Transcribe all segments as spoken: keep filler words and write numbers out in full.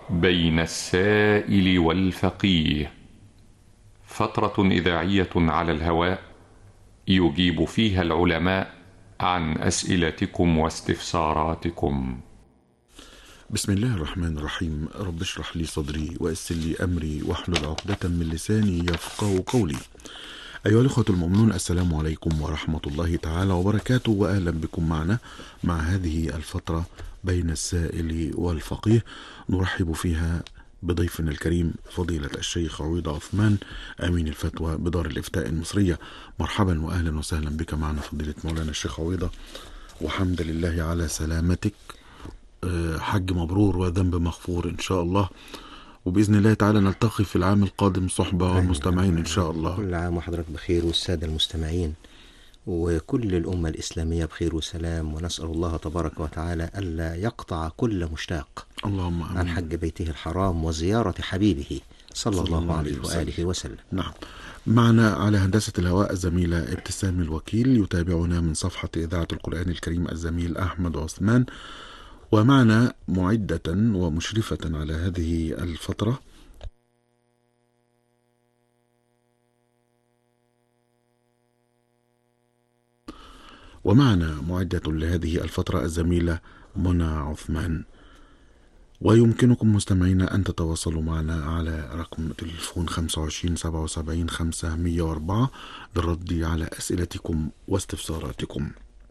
بين السائل والفقيه، فترة إذاعية على الهواء يجيب فيها العلماء عن أسئلتكم واستفساراتكم. بسم الله الرحمن الرحيم. رب اشرح لي صدري ويسر لي أمري واحلل عقدة من لساني يفقهوا قولي. أيها الأخوة المؤمنون، السلام عليكم ورحمة الله تعالى وبركاته، وأهلا بكم معنا مع هذه الفترة بين السائل والفقيه، نرحب فيها بضيفنا الكريم فضيلة الشيخ عويضة عثمان، أمين الفتوى بدار الإفتاء المصرية. مرحبا وأهلا وسهلا بك معنا فضيلة مولانا الشيخ عويضة، وحمد لله على سلامتك. حج مبرور وذنب مغفور إن شاء الله، وبإذن الله تعالى نلتقي في العام القادم صحبة والمستمعين إن شاء الله. كل عام وحضرتك بخير والسادة المستمعين وكل الأمة الإسلامية بخير وسلام، ونسأل الله تبارك وتعالى ألا يقطع كل مشتاق اللهم آمين. عن حج بيته الحرام وزيارة حبيبه صلى الله عليه وآله وسلم. نعم، معنا على هندسة الهواء الزميلة ابتسام الوكيل، يتابعنا من صفحة إذاعة القرآن الكريم الزميل أحمد عثمان، ومعنا معدة ومشرفة على هذه الفترة ومعنا معدة لهذه الفترة الزميلة منى عثمان. ويمكنكم مستمعينا أن تتواصلوا معنا على رقم تليفون خمسة وعشرين سبعة وسبعين خمسمائة وأربعة للرد على أسئلتكم واستفساراتكم.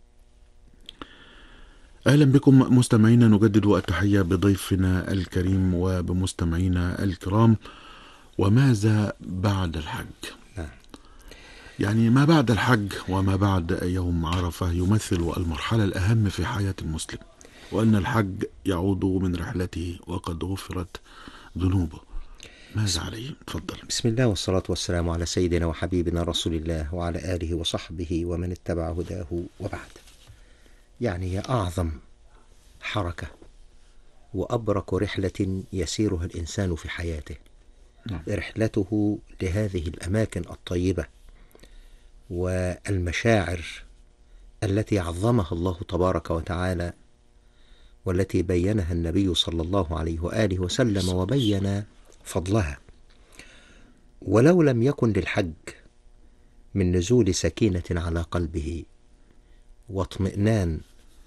أهلا بكم مستمعينا، نجدد التحية بضيفنا الكريم وبمستمعينا الكرام. وماذا بعد الحج؟ يعني ما بعد الحج وما بعد يوم عرفة يمثل المرحلة الأهم في حياة المسلم، وأن الحج يعود من رحلته وقد غفرت ذنوبه. ماذا عليه؟ تفضل. بسم الله والصلاة والسلام على سيدنا وحبيبنا رسول الله وعلى آله وصحبه ومن اتبع هداه، وبعد. يعني هي أعظم حركة وأبرك رحلة يسيرها الإنسان في حياته. نعم. رحلته لهذه الأماكن الطيبة والمشاعر التي عظمها الله تبارك وتعالى، والتي بينها النبي صلى الله عليه وآله وسلم وبين فضلها. ولو لم يكن للحج من نزول سكينة على قلبه واطمئنان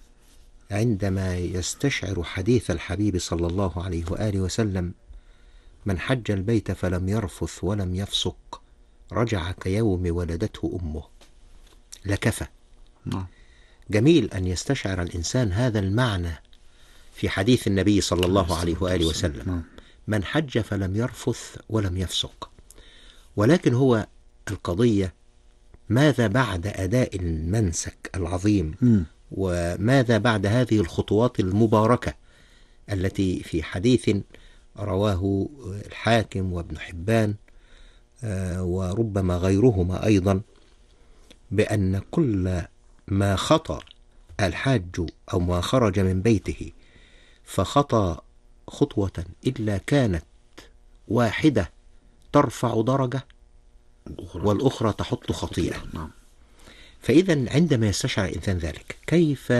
عندما يستشعر حديث الحبيب صلى الله عليه وآله وسلم: من حج البيت فلم يرفث ولم يفسق رجع كيوم ولدته أمه، لكفى. نعم. جميل أن يستشعر الإنسان هذا المعنى في حديث النبي صلى الله عليه وآله وسلم: من حج فلم يرفث ولم يفسق. ولكن هو القضية ماذا بعد أداء المنسك العظيم؟ م. وماذا بعد هذه الخطوات المباركة التي في حديث رواه الحاكم وابن حبان وربما غيرهما أيضا، بأن كل ما خطى الحاج أو ما خرج من بيته فخطى خطوة إلا كانت واحدة ترفع درجة والأخرى تحط خطيئة. فإذا عندما يستشعر الإنسان ذلك، كيف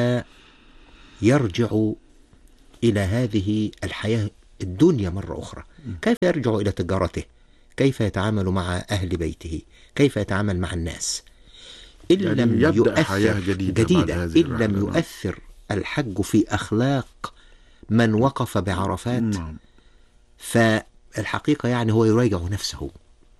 يرجع إلى هذه الحياة الدنيا مرة أخرى؟ كيف يرجع إلى تجارته؟ كيف يتعامل مع أهل بيته؟ كيف يتعامل مع الناس؟ إن يعني لم يبدأ يؤثر حياة جديدة, جديدة إن لم يؤثر الحج في أخلاق من وقف بعرفات، نعم. فالحقيقة يعني هو يراجع نفسه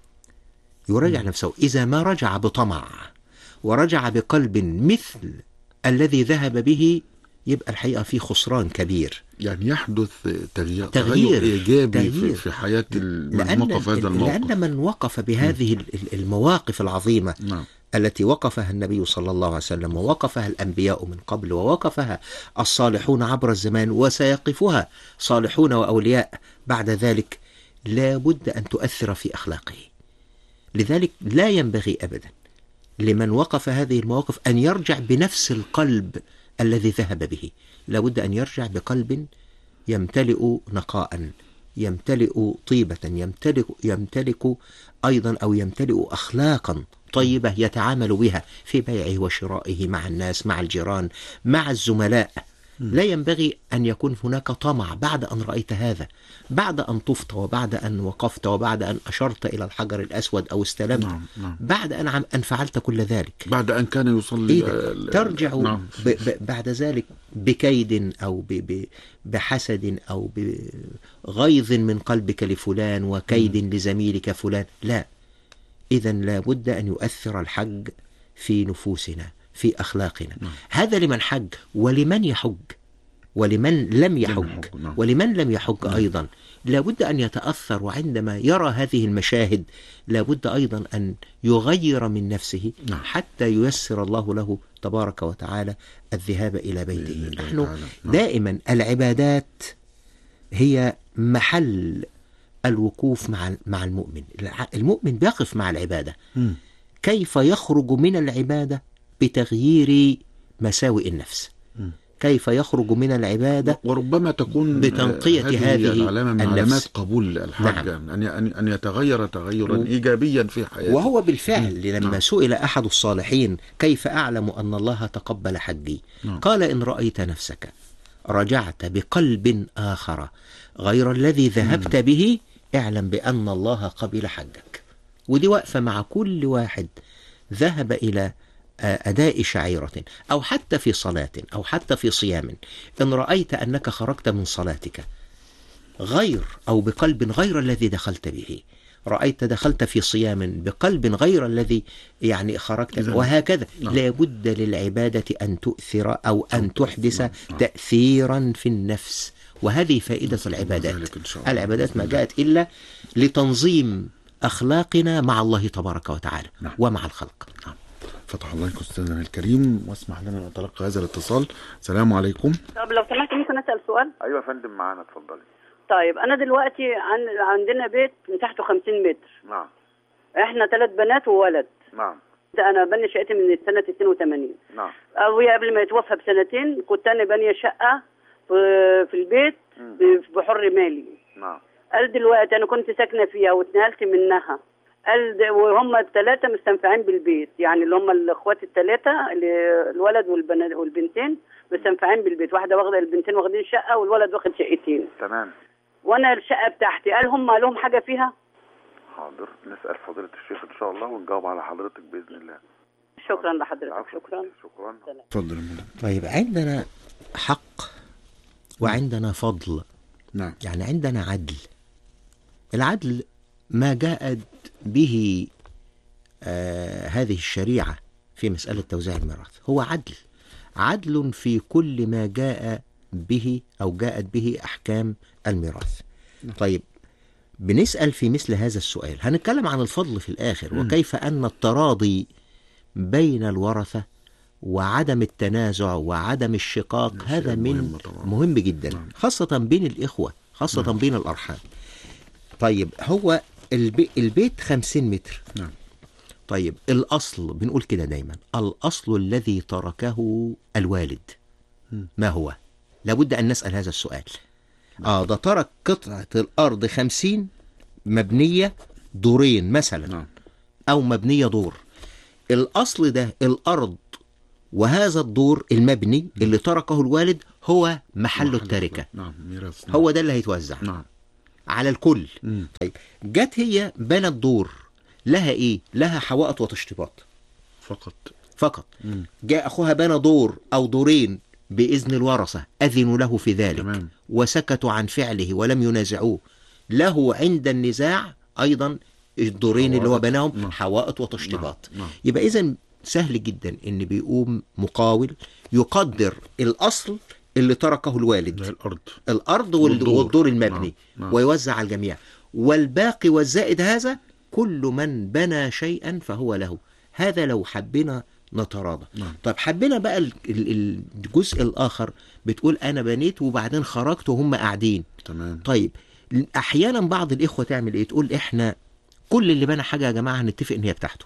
يراجع م. نفسه. إذا ما رجع بطمع ورجع بقلب مثل الذي ذهب به، يبقى الحقيقة في خسران كبير. يعني يحدث تغيير, تغيير إيجابي تغيير في حياة من وقف هذا الموقف. لأن من وقف بهذه م. المواقف العظيمة، نعم. التي وقفها النبي صلى الله عليه وسلم ووقفها الأنبياء من قبل ووقفها الصالحون عبر الزمان وسيقفها صالحون وأولياء بعد ذلك، لا بد أن تؤثر في أخلاقه. لذلك لا ينبغي أبدا لمن وقف هذه المواقف أن يرجع بنفس القلب الذي ذهب به. لا بد أن يرجع بقلب يمتلئ نقاء، يمتلئ طيبة، يمتلئ, يمتلك أيضا أو يمتلئ أخلاقا طيبة يتعامل بها في بيعه وشرائه مع الناس، مع الجيران، مع الزملاء. لا ينبغي أن يكون هناك طمع بعد أن رأيت هذا، بعد أن طفت وبعد أن وقفت وبعد أن أشرت إلى الحجر الأسود أو استلمت. نعم. نعم. بعد أن عم أن فعلت كل ذلك، بعد أن كان يصلي إيه ترجع نعم. ب ب بعد ذلك بكيد أو ب ب بحسد أو بغيظ من قلبك لفلان وكيد م. لزميلك فلان. لا، إذا لابد أن يؤثر الحج في نفوسنا، في أخلاقنا. نعم. هذا لمن حج، ولمن يحج، ولمن لم يحج، نعم. ولمن لم يحج نعم. أيضا لابد أن يتأثر، وعندما يرى هذه المشاهد لابد أيضا أن يغير من نفسه نعم. حتى ييسر الله له تبارك وتعالى الذهاب إلى بيته. نحن نعم. دائما العبادات هي محل الوقوف مع مع المؤمن. المؤمن بيقف مع العبادة. م. كيف يخرج من العبادة بتغيير مساوئ النفس، م. كيف يخرج من العبادة وربما تكون بتنقية هذه, هذه العلامة من النفس. علامات قبول الحج. نعم. أن أن يتغير تغيرا م. إيجابيا في حياته. وهو بالفعل م. لما نعم. سئل أحد الصالحين كيف أعلم أن الله تقبل حجي، نعم. قال إن رأيت نفسك رجعت بقلب آخر غير الذي ذهبت م. به اعلم بأن الله قبل حجك. ودي واقفة مع كل واحد ذهب إلى أداء شعيرة أو حتى في صلاة أو حتى في صيام. إن رأيت أنك خرجت من صلاتك غير أو بقلب غير الذي دخلت به، رأيت دخلت في صيام بقلب غير الذي يعني خرجت، وهكذا نعم. لابد للعبادة أن تؤثر أو أن تحدث نعم. تأثيرا في النفس، وهذه فائدة العبادات. العبادات ما جاءت إلا لتنظيم أخلاقنا مع الله تبارك وتعالى نعم. ومع الخلق. نعم. فتح الله عليكم أستاذنا الكريم، واسمح لنا أن نتلقى هذا الاتصال. السلام عليكم. طب لو سمحت ممكن أسأل سؤال؟ أيوة يا فندم معانا، اتفضلي. طيب أنا دلوقتي عن... عندنا بيت مساحته خمسين متر. نعم. إحنا ثلاث بنات وولد. نعم. أنا بني شقتي من سنة اثنين وثمانين. نعم. أبويا قبل ما يتوفى بسنتين كنت أنا بانية شقة في البيت بحر مالي. نعم. قال دلوقتي أنا كنت ساكنة فيها واتنقلت منها، قال وهم الثلاثة مستنفعين بالبيت، يعني اللي هم الأخوات الثلاثة، الولد والبنات والبنتين مستنفعين بالبيت، واحدة واخدة، البنتين واخدين شقة والولد واخد شقتين. تمام. وأنا الشقة بتاعتي، قال هم لهم حاجة فيها؟ حاضر، نسأل فضيلة الشيخ إن شاء الله ونجاوب على حضرتك بإذن الله. شكرا لحضرتك. شكرا. شكرا. تفضل. طيب عندنا حق وعندنا فضل. نعم. يعني عندنا عدل. العدل ما جاءت به آه هذه الشريعة في مسألة توزيع الميراث هو عدل، عدل في كل ما جاء به أو جاءت به أحكام الميراث. طيب بنسأل في مثل هذا السؤال، هنتكلم عن الفضل في الآخر وكيف أن التراضي بين الورثة وعدم التنازع وعدم الشقاق هذا من مهم جدا، خاصة بين الإخوة، خاصة بين الأرحام. طيب هو البي البيت خمسين متر. نعم. طيب الأصل بنقول كده دايما، الأصل الذي تركه الوالد ما هو؟ لابد أن نسأل هذا السؤال. آه ده ترك قطعة الأرض خمسين مبنية دورين مثلا. نعم. أو مبنية دور. الأصل ده الأرض وهذا الدور المبني اللي تركه الوالد هو محل التركة. نعم. ميراث. هو ده اللي هيتوزع. نعم. على الكل. مم. طيب جت هي بنت دور لها ايه؟ لها حوائط وتشطيبات فقط فقط. مم. جاء اخوها بنى دور او دورين باذن الورثه، اذنوا له في ذلك. تمام. وسكتوا عن فعله ولم ينازعوه، له عند النزاع ايضا الدورين اللي هو بناهم حوائط وتشطيبات. يبقى اذا سهل جدا ان بيقوم مقاول يقدر الاصل اللي تركه الوالد، الأرض الأرض والدور, والدور المبني. نعم. نعم. ويوزع على الجميع، والباقي والزائد هذا كل من بنى شيئا فهو له. هذا لو حبنا نتراضى. نعم. طيب حبنا بقى الجزء الآخر، بتقول أنا بنيت وبعدين خرجت وهم قاعدين. تمام. طيب أحيانا بعض الإخوة تعمل إيه؟ تقول إحنا كل اللي بنى حاجة يا جماعة هنتفق إن هي بتاعته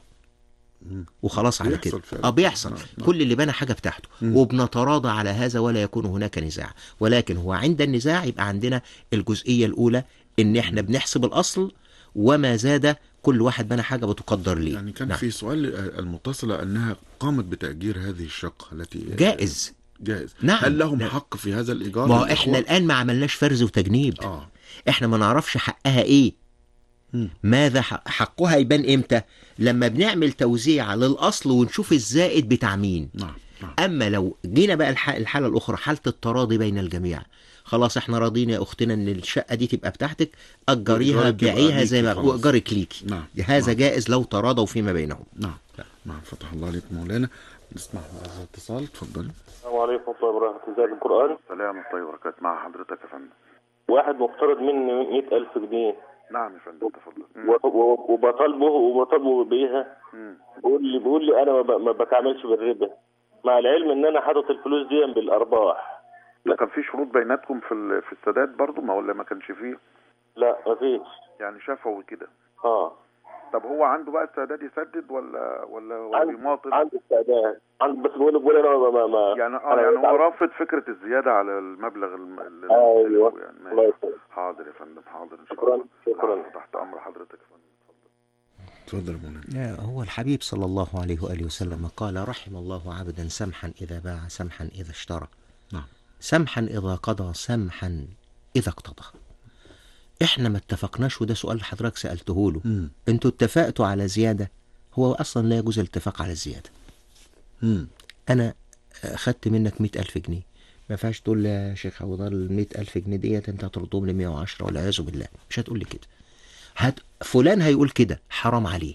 وخلاص على كده. اه بيحصل. نعم. نعم. كل اللي بنى حاجه بتاعته مم. وبنتراضى على هذا ولا يكون هناك نزاع، ولكن هو عند النزاع يبقى عندنا الجزئيه الاولى ان احنا بنحسب الاصل وما زاد كل واحد بنى حاجه بتقدر ليه. يعني كان نعم. في سؤال المتصله انها قامت بتاجير هذه الشقه التي جائز جائز. نعم. هل لهم لا. حق في هذا الإيجار؟ ما هو احنا الآن ما عملناش فرز وتجنيب. آه. احنا ما نعرفش حقها ايه. مم. ماذا حقها يبان امتى؟ لما بنعمل توزيع للأصل ونشوف الزائد بتاع مين. نعم. نعم. أما لو جينا بقى الحالة الأخرى، حالة التراضي بين الجميع، خلاص احنا راضين يا أختنا ان الشقة دي تبقى بتاعتك، أجريها بيعيها زي ما وأجرك ليكي. نعم. هذا نعم. جائز لو تراضوا فيما بينهم. نعم. نعم. فتح الله عليك مولانا. نسمع هذا الاتصال. تفضل. السلام عليكم ورحمة الله وبركاته. ازيك القرآن؟ السلام ورحمة الله وبركاته. مع حضرتك يا فندم. واحد مقترض مني مئة ألف جنيه. نعم يا فندم تفضل. وبطالبه وبطالبه بيها. بيقول لي بيقول لي انا ما بتعاملش بالربا، مع العلم ان انا حاطط الفلوس دي بالارباح. لا كان في شروط بيناتكم في في السداد برضه، ما ولا ما كانش فيه؟ لا ما فيش. يعني شفوي كده. اه. طب هو عنده بقى استعداد يسدد ولا ولا ولا بيماطل؟ عنده استعداد، عنده، بس بيقول بيقول انا ما ما يعني اه يعني هو رافض فكره الزياده على المبلغ اللي ايوه يعني. الله حاضر يا فندم، حاضر ان شاء الله. شكرا شكرا. تحت امر حضرتك يا فندم. تفضل يا مولانا. هو الحبيب صلى الله عليه وآله وسلم قال: رحم الله عبدا سمحا إذا باع، سمحا إذا اشترى. نعم. سمحا إذا قضى، سمحا إذا اقتضى. احنا ما اتفقناش، وده سؤال حضرتك سألته له. مم. انتوا اتفقتوا على زيادة، هو أصلا لا يجوز الاتفاق على الزيادة. مم. أنا أخدت منك مئة ألف جنيه، ما ينفعش تقول لي يا شيخ عوض المئة ألف جنيه ديت أنت هتردهم لمئة وعشرة، والعياذ بالله. مش هتقول لي كده. هت... فلان هيقول كده، حرام عليه.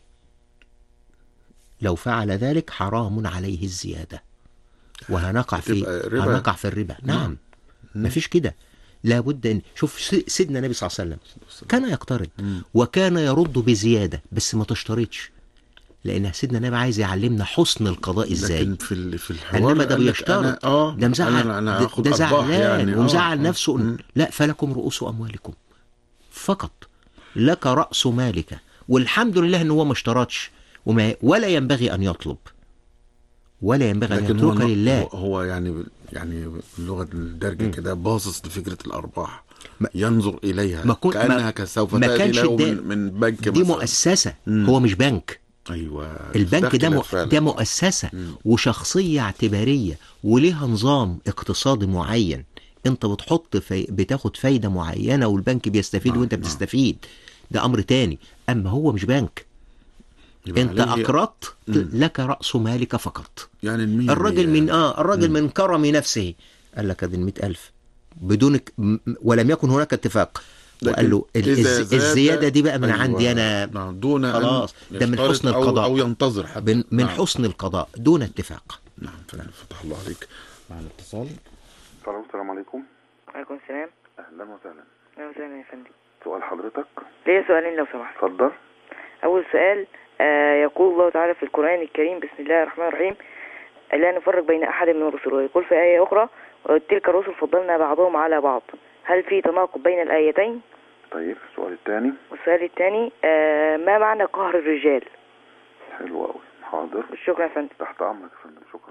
لو فعل ذلك حرام عليه الزيادة، وهنقع في هنقع في الربا. نعم. ما فيش كده. لابد ان شوف سيدنا النبي صلى الله عليه وسلم كان يقترض وكان يرد بزيادة، بس ما تشترطش، لان سيدنا النبي عايز يعلمنا حسن القضاء ازاي. لكن في في الحوار انما ده بيشترط، اه ده مزعل، أنا أنا ده زعلان يعني ومزعل آه. نفسه. آه. لا، فلكم رؤوس اموالكم فقط، لك رأس مالك. والحمد لله ان هو ما اشترطش، وما ولا ينبغي ان يطلب، ولا ينبغي ان يترك لله. هو, هو يعني يعني اللغه الدارجه كده باصص لفكره الارباح، ينظر اليها ما كانها سوف تاتي له من, من بنك دي مثلا. مؤسسه. مم. هو مش بنك. ايوه. البنك ده م... ده مؤسسه. مم. وشخصيه اعتباريه وليها نظام اقتصادي معين. انت بتحط في... بتاخد فايده معينه والبنك بيستفيد. نعم. وانت بتستفيد. ده امر تاني. اما هو مش بنك، انت اقرضت لك رأس مالك فقط. يعني الراجل من اه الراجل من كرم نفسه قال لك هذه المئة ألف بدونك، ولم يكن هناك اتفاق، وقال له الز... الزيادة دي بقى من أيوة. عندي أنا دون خلاص. ده من حسن القضاء أو, أو ينتظر حتى. من نعم. حسن القضاء دون اتفاق. نعم. فتح الله عليك. مع الاتصال. السلام عليكم. وعليكم السلام. أهلا وسهلا. أهلا وسهلا يا فندم. سؤال حضرتك؟ ليه سؤالين لو سمحت. اتفضل. أول سؤال، آه يقول الله تعالى في القرآن الكريم: بسم الله الرحمن الرحيم، لا نفرق بين أحد من الرسل. ويقول في آية أخرى: وتلك الرسل فضلنا بعضهم على بعض. هل في تناقض بين الآيتين؟ طيب السؤال الثاني. والسؤال الثاني، آه ما معنى قهر الرجال؟ حلو قوي. حاضر. شكرا يا فندم. تحت أمرك يا فندم. شكرا.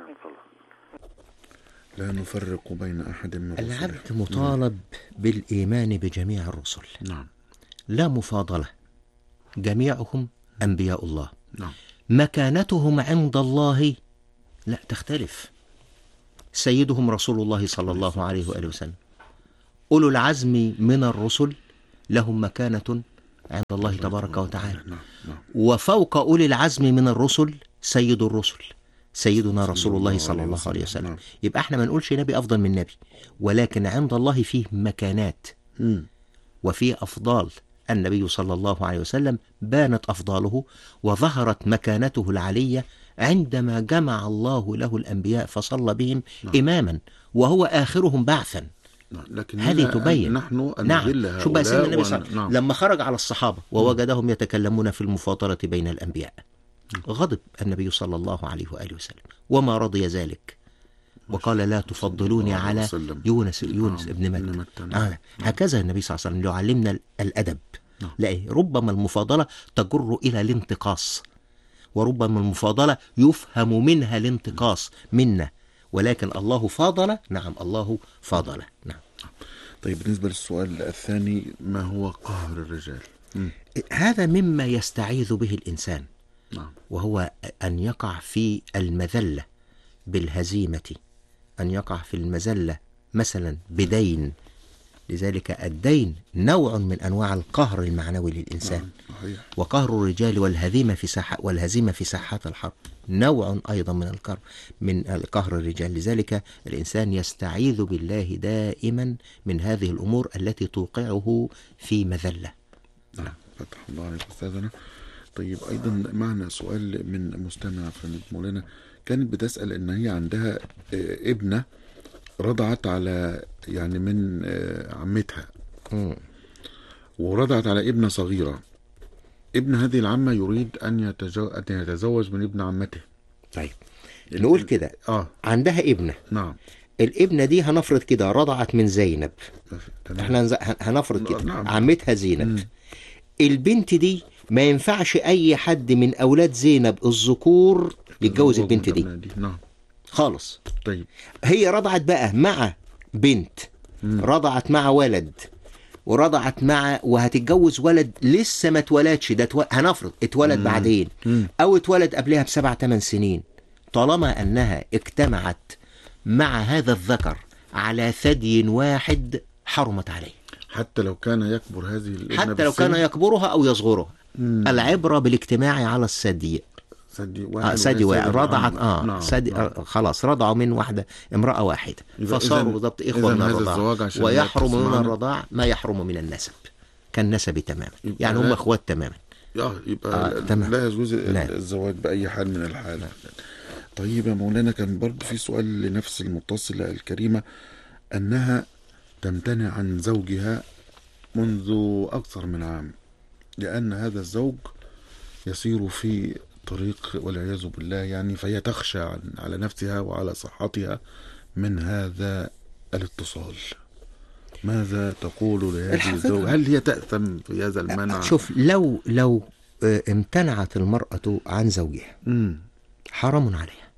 لا نفرق بين أحد من الرسل. العبد مطالب بالإيمان بجميع الرسل. نعم. لا مفاضلة، جميعهم أنبياء الله. نعم. مكانتهم عند الله لا تختلف. سيدهم رسول الله صلى الله عليه وآله وسلم. أولو العزم من الرسل لهم مكانة عند الله تبارك وتعالى. وفوق أولي العزم من الرسل سيد الرسل سيدنا رسول الله صلى الله عليه وسلم. يبقى احنا ما نقولش نبي أفضل من نبي، ولكن عند الله فيه مكانات وفيه أفضال. النبي صلى الله عليه وسلم بانت أفضاله وظهرت مكانته العلية عندما جمع الله له الأنبياء فصلى بهم نعم. إماما وهو آخرهم بعثا. لكن هذه تبين. نحن نعم. شو بقى سيدنا النبي صلى الله عليه وسلم لما خرج على الصحابة ووجدهم يتكلمون في المفاضلة بين الأنبياء، غضب النبي صلى الله عليه وآله وسلم وما رضي ذلك، وقال: لا تفضلوني على يونس يونس ابن متى. آه. هكذا النبي صلى الله عليه وسلم يعلمنا الأدب. لا، ربما المفاضلة تجر إلى الانتقاص، وربما المفاضلة يفهم منها الانتقاص منا، ولكن الله فاضل. نعم الله فاضل. نعم. طيب بالنسبة للسؤال الثاني، ما هو قهر الرجال؟ م. هذا مما يستعيذ به الإنسان. نعم. وهو أن يقع في المذلة بالهزيمة أن يقع في المذلة مثلا بدين. لذلك الدين نوع من أنواع القهر المعنوي للإنسان، وقهر الرجال والهزيمة في ساحة والهزيمة في ساحات الحرب نوع أيضا من القهر من القهر الرجال. لذلك الإنسان يستعيذ بالله دائما من هذه الأمور التي توقعه في مذلة. نعم، فتح الله عليك أستاذنا. طيب أيضا معنا سؤال من مستمع فندم مولانا، كانت بتسأل إن هي عندها ابنة رضعت على يعني من عمتها م. ورضعت على ابنة صغيرة. ابن هذه العمة يريد أن يتزوج, أن يتزوج من ابن عمته. طيب نقول كده آه. عندها ابنة. نعم. الابنة دي هنفرض كده رضعت من زينب. احنا هنفرض كده نعم. عمتها زينب. م. البنت دي ما ينفعش أي حد من أولاد زينب الذكور يتجوز البنت دي. دي نعم خالص. طيب هي رضعت بقى مع بنت، مم. رضعت مع ولد، ورضعت مع وهتتجوز ولد لسه ما اتولدش، ده تو... هنفرض اتولد مم. بعدين مم. او اتولد قبلها بسبع ثمان سنين. طالما انها اجتمعت مع هذا الذكر على ثدي واحد حرمت عليه، حتى لو كان يكبر هذه الابنة حتى لو كان يكبرها او يصغرها. مم. العبرة بالاجتماع على الثدي. ثدي واحد. آه ثدي واحد رضعت اه نعم. ثدي نعم. آه خلاص رضعوا من واحدة امرأة واحدة فصاروا بالضبط إخوة من الرضاعة، ويحرم من الرضاع ما يحرم من النسب كالنسب تماما، يعني هم اخوات تماما. يبقى آه لا يجوز الزواج بأي حال من الحال. طيب يا مولانا، كان برضه في سؤال لنفس المتصلة الكريمة، أنها تمتنع عن زوجها منذ أكثر من عام، لأن هذا الزوج يسير في طريق والعياذ بالله، يعني فهي تخشى على نفسها وعلى صحتها من هذا الاتصال. ماذا تقول لهذه الزوجة؟ هل هي تأثم في هذا المنع؟ شوف، لو لو امتنعت المرأة عن زوجها م. حرام عليها،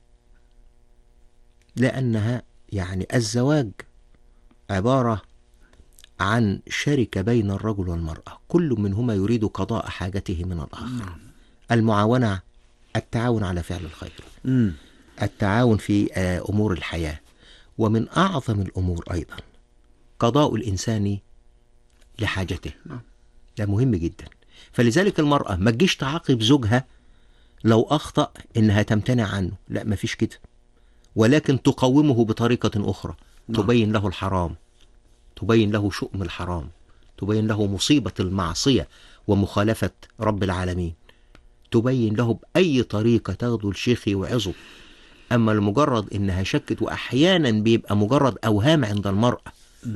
لأنها يعني الزواج عبارة عن شركة بين الرجل والمرأة، كل منهما يريد قضاء حاجته من الآخر. م. المعاونة، التعاون على فعل الخير، م. التعاون في أمور الحياة، ومن أعظم الأمور أيضا قضاء الإنسان لحاجته. ده مهم جدا. فلذلك المرأة ما تجيش تعاقب زوجها لو أخطأ إنها تمتنع عنه، لا ما فيش كده، ولكن تقومه بطريقة أخرى. نعم. تبين له الحرام، تبين له شؤم الحرام، تبين له مصيبة المعصية ومخالفة رب العالمين، تبين له بأي طريقة تاخده الشيخ يوعظه. أما المجرد إنها شكت، وأحيانا بيبقى مجرد أوهام عند المرأة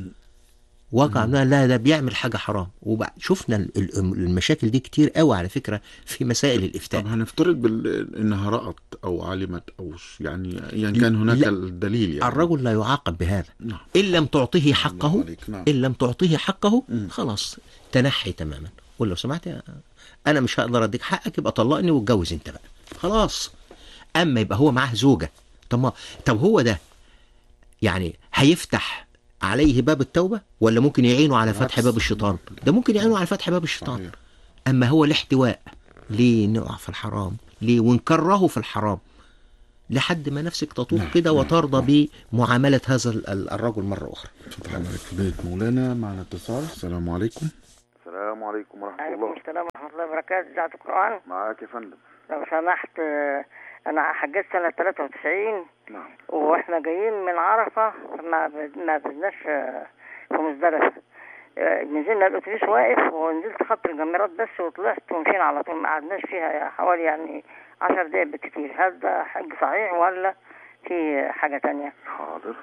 واقع انها لا ده بيعمل حاجه حرام. وبعد شفنا المشاكل دي كتير قوي على فكره في مسائل الافتاء. طب هنفترض بال... انها رأت او علمت او يعني يعني كان هناك لا. الدليل يعني الرجل لا يعاقب بهذا. نعم. ان لم تعطيه حقه، نعم. ان لم تعطيه حقه م. خلاص تنحي تماما، ولو سمعت انا مش هقدر اديك حقك، يبقى طلقني واتجوز انت بقى خلاص. اما يبقى هو معاه زوجه، طب ما طب هو ده يعني هيفتح عليه باب التوبة ولا ممكن يعينه على فتح باب الشيطان؟ ده ممكن يعينه على فتح باب الشيطان. أما هو الاحتواء، ليه نقع في الحرام؟ ليه ونكرهه في الحرام لحد ما نفسك تطوق كده وترضى بمعاملة هذا الرجل مرة أخرى. فتح الله عليك في بيت مولانا. معنا اتصال. السلام عليكم. السلام عليكم ورحمة الله. وعليكم السلام ورحمة الله وبركاته. إذاعة القرآن معاك يا فندم. لو سمحت، أنا حجزت سنة ثلاثة وتسعين. نعم. وإحنا جايين من عرفة ما ما بدناش في مزدلفة. نزلنا الأتوبيس واقف، ونزلت خط الجمرات بس وطلعت ومشينا على طول، ما قعدناش فيها حوالي يعني عشر دقايق بالكتير. هل ده حج صحيح ولا في حاجة تانية؟ حاضر.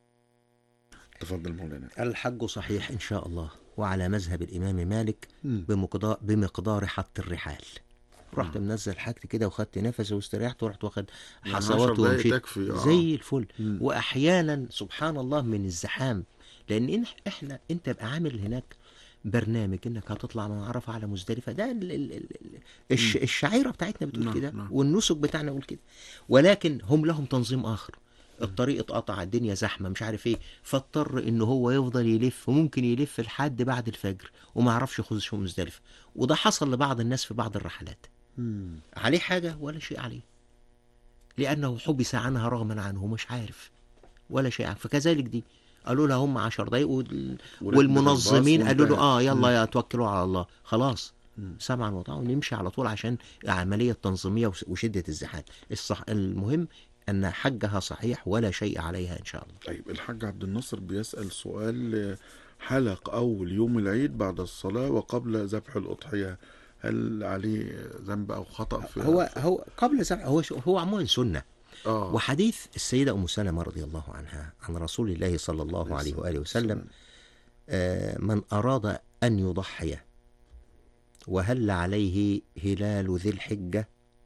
تفضل مولانا. الحج صحيح إن شاء الله، وعلى مذهب الإمام مالك بمقدار بمقدار حط الرحال. رحت منزل حاجتي كده وخدت نفسي واستريحت، ورحت واخد حصوات ومشيت زي الفل. مم. واحيانا سبحان الله من الزحام، لان احنا انت بقى عامل هناك برنامج انك هتطلع من عرفه على مزدلفه، ده ال ال ال الش الشعيره بتاعتنا بتقول كده، والنسك بتاعنا يقول كده، ولكن هم لهم تنظيم اخر. الطريق اتقطع، الدنيا زحمه، مش عارف ايه، فاضطر ان هو يفضل يلف، وممكن يلف لحد بعد الفجر وما يعرفش يخش مزدلفه. وده حصل لبعض الناس في بعض الرحلات. مم. عليه حاجة ولا شيء عليه، لأنه حبس عنها رغما عنه، مش عارف، ولا شيء. فكذلك دي قالوا لها هم عشر دقايق وال... وركبت والمنظمين الباص قالوا له اه وانتهت. يلا مم. يا توكلوا على الله خلاص مم. سمعا وطاعة ونمشي على طول عشان عملية تنظيمية وس- وشدة الزحام. الصح المهم أن حجها صحيح ولا شيء عليها إن شاء الله. طيب الحاج عبد الناصر بيسأل سؤال، حلق أول يوم العيد بعد الصلاة وقبل ذبح الأضحية، هل عليه ذنب أو خطأ في هو هو قبل ذبح هو هو عموما سنة. آه. وحديث السيدة أم سلمة رضي الله عنها عن رسول الله صلى الله عليه وآله وسلم آه من أراد أن يضحي وهل عليه هلال ذي الحجة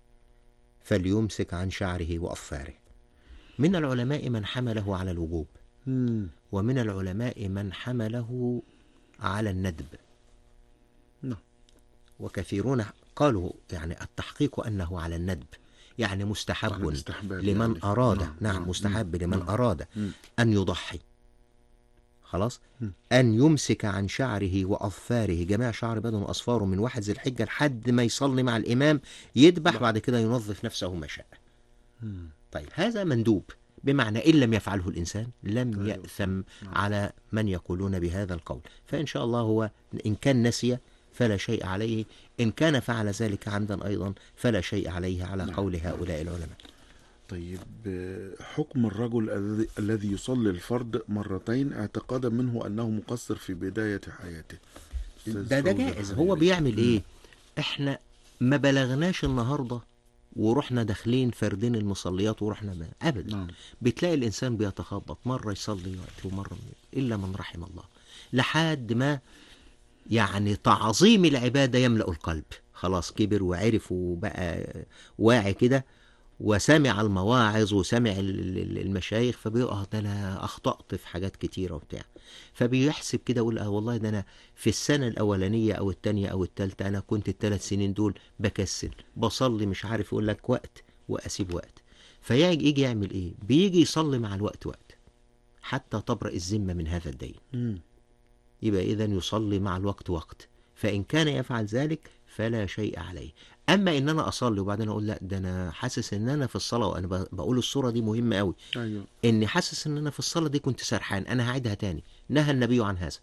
فليمسك عن شعره وأظفاره. من العلماء من حمله على الوجوب، مم. ومن العلماء من حمله على الندب. نعم. وكثيرون قالوا يعني التحقيق أنه على الندب، يعني على مستحب الاستحباب لمن يعني. أراد نعم، نعم نعم، مستحب مم، لمن نعم. أراد مم. أن يضحي خلاص مم. أن يمسك عن شعره وأظفاره، جميع شعر بدن وأصفاره من واحد ذي الحجة لحد ما يصلي مع الإمام يذبح، بعد كده ينظف نفسه ما شاء. مم. طيب هذا مندوب، بمعنى إن لم يفعله الإنسان لم أيوة. يأثم نعم. على من يقولون بهذا القول. فإن شاء الله هو إن كان نسي فلا شيء عليه، إن كان فعل ذلك عمدا أيضا فلا شيء عليه على نعم. قول هؤلاء العلماء. طيب حكم الرجل الذي- الذي يصلي الفرض مرتين اعتقادا منه أنه مقصر في بداية حياته. أستاذ ده ده فوزي جائز. الحريري. هو بيعمل مم. إيه؟ إحنا ما بلغناش النهاردة ورحنا داخلين فردين المصليات ورحنا ما. أبدا. نعم. بتلاقي الإنسان بيتخبط، مرة يصلي وقت ومرة إلا من رحم الله، لحد ما يعني تعظيم العبادة يملأ القلب. خلاص كبر وعرف وبقى واعي كده وسمع المواعظ وسمع ال- ال- المشايخ، فبيقع ده أنا أخطأت في حاجات كتيرة وبتاع، فبيحسب كده يقول اه والله ده أنا في السنة الأولانية أو التانية أو التالتة أنا كنت الثلاث سنين دول بكسل بصلي مش عارف، يقول لك وقت وأسيب وقت. فيجي يجي يعمل إيه؟ بيجي يصلي مع الوقت وقت حتى تبرأ الذمة من هذا الدين. مم. يبقى إذن يصلي مع الوقت وقت، فإن كان يفعل ذلك فلا شيء عليه. أما إن أنا أصلي وبعدين أقول لا ده أنا حاسس إن أنا في الصلاة، وأنا ب- بقول الصورة دي مهمة قوي، أيوه. إني حاسس إن أنا في الصلاة دي كنت سرحان، أنا هعيدها تاني. نهى النبي عن هذا،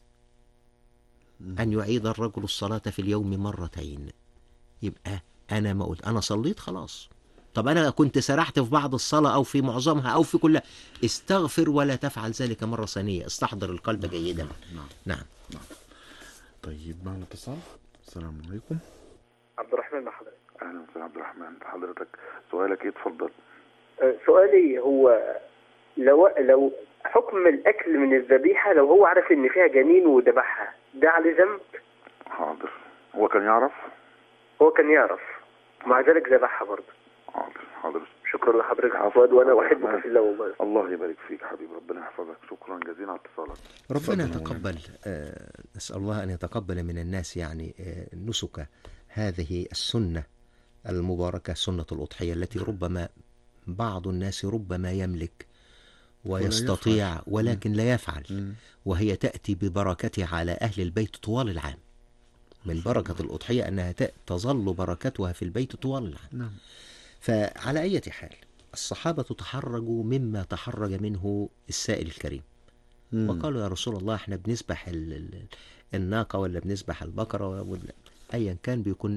أن يعيد الرجل الصلاة في اليوم مرتين. يبقى أنا ما قلت أنا صليت خلاص، طب أنا كنت سرحت في بعض الصلاة أو في معظمها أو في كلها، استغفر ولا تفعل ذلك مرة ثانية، استحضر القلب جيدا. نعم. نعم. طيب معنا اتصال. السلام عليكم. عبد الرحمن مع حضرتك. اهلا وسهلا عبد الرحمن، حضرتك سؤالك ايه؟ اتفضل. أه، سؤالي هو لو لو حكم الاكل من الذبيحه لو هو عارف ان فيها جنين وذبحها، ده عليه ذنب؟ حاضر. هو كان يعرف؟ هو كان يعرف ومع ذلك ذبحها برضه. حاضر حاضر. شكرا لحضرتك عفوا. فؤاد، وانا عفوا. احبك في الله والله. الله يبارك فيك حبيبي، ربنا يحفظك. شكرا جزيلا على اتصالك. ربنا اتفضل. يتقبل. آه، نسأل الله أن يتقبل من الناس يعني آه، نسك هذه السنة المباركة، سنة الأضحية، التي ربما بعض الناس ربما يملك ويستطيع يفعل. ولكن لا يفعل، مم. وهي تأتي ببركتها على أهل البيت طوال العام. من بركة الأضحية أنها ت- تظل بركتها في البيت طوال العام. نعم. فعلى أي حال الصحابة تحرجوا مما تحرج منه السائل الكريم، مم. وقالوا يا رسول الله احنا بنسبح ال- ال- الناقة ولا بنسبح البقرة ولا- أيا كان بيكون